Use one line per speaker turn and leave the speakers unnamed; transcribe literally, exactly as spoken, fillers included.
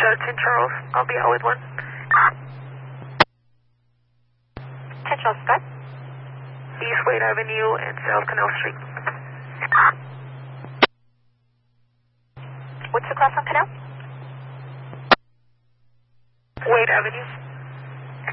uh, ten Charles. I'll be out with one.
ten Charles, Scott.
East Wade Avenue and South Canal Street.
What's the class on Canal?
Wade Avenue.